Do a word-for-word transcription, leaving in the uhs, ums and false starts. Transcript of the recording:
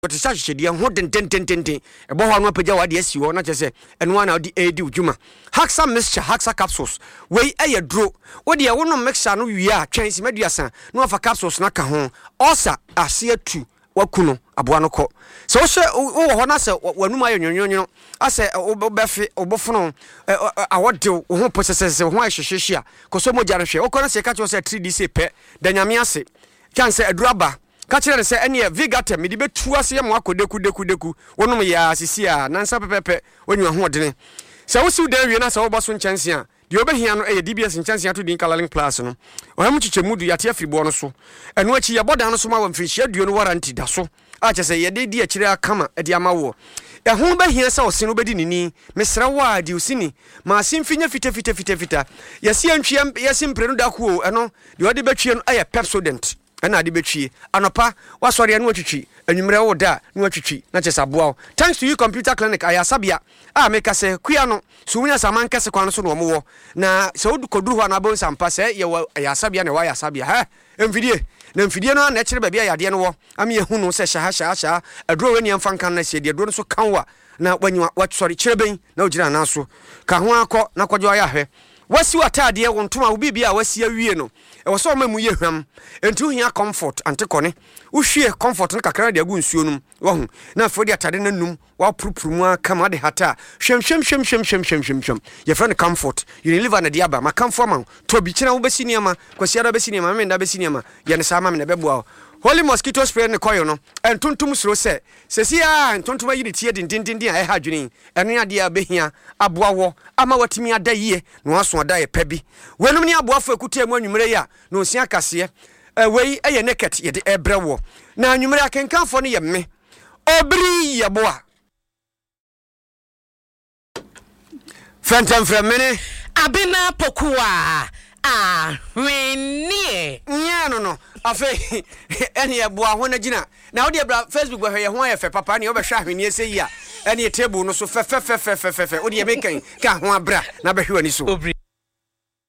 But it's such a dear one ten ten ten ten. A boy one page what yes you want to say and one out the A D Juma. Haxa mixture, Haxa capsules. Way a draw. What do you want to mix? No, we are change mediasan. No for capsules, naka home. Also, I see a two. Wakuno abuanoko so so wo ho na se wanuma yonyonyo ase obefe obofono awode ho posesese ho ahwehwehwe koso mo jare hwe okona se ka cho se three D C pe danyame ase kan se aduraba ka kire se ene vigata me di betu ase ye mo akodeku deku deku wonum ya asisi a nansa pepepe onyu ho odene se wo si udan wie na se wo boso nchanse a de obehia no e D B S nchanse ato din Coloring Plus no o ham chichemudu yate afribo no so eno achi ye bodan no so ma wa mfihia duo no warranty da so a che se ye de di akire akama e de amawo e ho behia se o se no bedi nini mesra wa di usini ma simfinya fita fita fita fita ye si antwie ye simpre no da ko eno de ode betwie no aye Pepsodent ana ade betwie anopa wasori eno atwitwi anwumre wo da no atwitwi na che saboa thanks to you computer clinic ayasabia a meka se kuya no so wunya saman kese kwan so no mo na se wodu koduru ho na bon sampa se ye ayasabia na wa ayasabia ha emfidie na mfidie no na kire ba bia yade no wo am ye hu no se sha sha sha aduro we ni amfa kan na se de aduro no so kanwa na wanyiwa watsori kire ben na ogira na so ka ho akọ na kwadwo ayahwe wasi watade wo ntoma wo bibia wasi awie no e wo so mamu ye hwam entu hia comfort antekone wo hwie comfort no kakra de agu nsuo num wo hu na afodi atade na num wa purupuru mu aka de hata hwem hwem hwem hwem hwem hwem hwem hwem ye friend comfort you live na diaba ma comfort man to bi kina wo besi niama kwasi da besi niama me nda besi niama ye ne sama me na beboa Holy mosquito spray ne koyo no entontum sro se sesia entontum ayi tie din din din a ha dwene eno ade abehia aboawo ama watimi ada yie no aso ada ye pabi wenum ne aboafo ekuti emu anwumre ya no osia kase wei eye naked ye de ebrewo na anwumre akenkanfo ne ye me obri ye boa Phantom from mene abina pokua ah wenie nya no no afi ene ye boa ho na gina na wo de bra Facebook we ye ho ye fe papa ne obehwa ahwene ese yi a ene table no so fe fe fe fe fe fe wo de ye mekan ka ho abra na behwa ni so